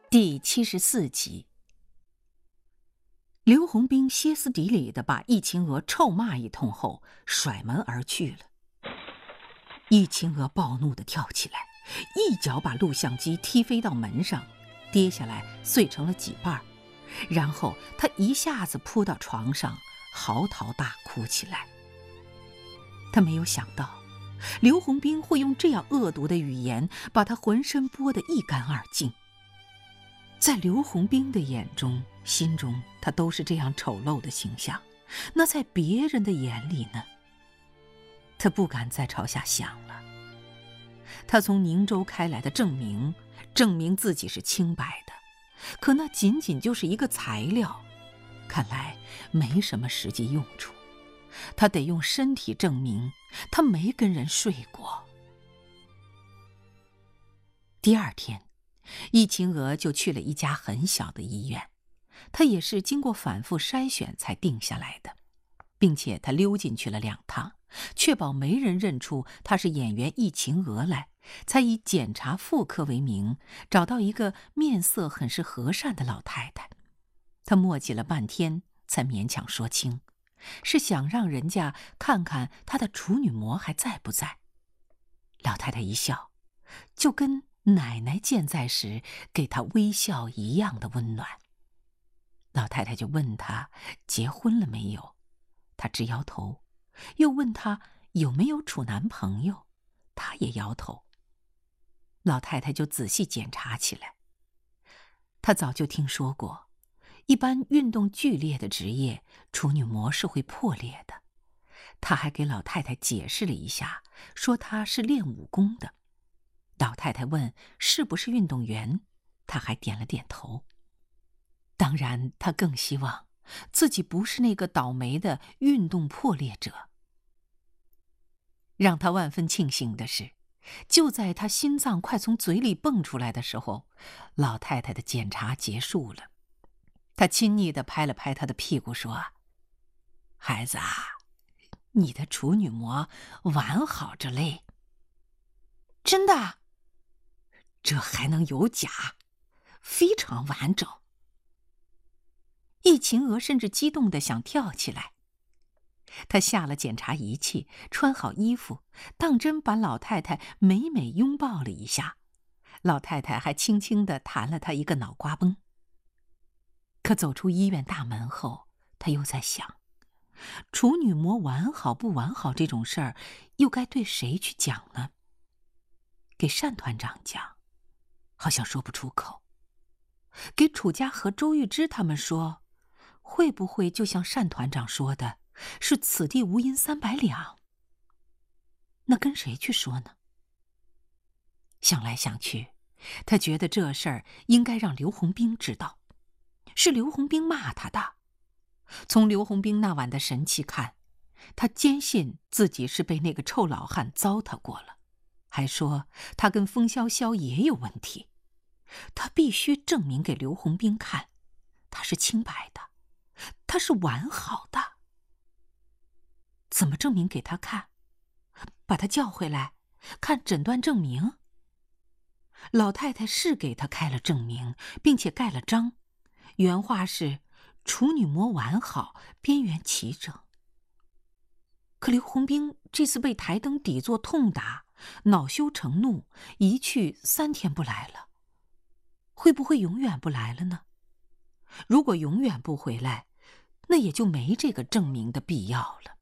第74集，刘洪兵歇斯底里地把易秦娥臭骂一通后，甩门而去了。易秦娥暴怒地跳起来，一脚把录像机踢飞到门上，跌下来碎成了几瓣，然后他一下子扑到床上，嚎啕大哭起来。他没有想到刘洪兵会用这样恶毒的语言把他浑身剥得一干二净。在刘洪兵的眼中、心中，他都是这样丑陋的形象。那在别人的眼里呢？他不敢再朝下想了。他从宁州开来的证明，证明自己是清白的，可那仅仅就是一个材料，看来没什么实际用处。他得用身体证明他没跟人睡过。第二天，易秦娥就去了一家很小的医院，她也是经过反复筛选才定下来的，并且她溜进去了2趟，确保没人认出她是演员易秦娥来，才以检查妇科为名，找到一个面色很是和善的老太太。她磨叽了半天，才勉强说清，是想让人家看看她的处女膜还在不在。老太太一笑，就跟奶奶健在时给她微笑一样的温暖。老太太就问她结婚了没有，她直摇头，又问她有没有处男朋友，她也摇头。老太太就仔细检查起来。她早就听说过，一般运动剧烈的职业，处女膜是会破裂的。她还给老太太解释了一下，说她是练武功的。老太太问是不是运动员，她还点了点头。当然，她更希望自己不是那个倒霉的运动破裂者。让她万分庆幸的是，就在她心脏快从嘴里蹦出来的时候，老太太的检查结束了。她亲昵地拍了拍她的屁股说：“孩子啊，你的处女膜完好着嘞。”真的？这还能有假？非常完整。易秦娥甚至激动地想跳起来。她下了检查仪器，穿好衣服，当真把老太太美美拥抱了一下。老太太还轻轻地弹了她一个脑瓜崩。可走出医院大门后，她又在想，处女膜完好不完好这种事儿，又该对谁去讲呢？给单团长讲，好像说不出口；给楚家和周玉芝他们说，会不会就像单团长说的，是此地无银300两？那跟谁去说呢？想来想去，他觉得这事儿应该让刘洪兵知道，是刘洪兵骂他的。从刘洪兵那晚的神气看，他坚信自己是被那个臭老汉糟蹋过了，还说他跟风潇潇也有问题。他必须证明给刘洪兵看，他是清白的，他是完好的。怎么证明给他看？把他叫回来，看诊断证明。老太太是给他开了证明，并且盖了章，原话是处女膜完好，边缘齐整。可刘洪兵这次被台灯底座痛打，恼羞成怒，一去3天不来了。会不会永远不来了呢？如果永远不回来，那也就没这个证明的必要了。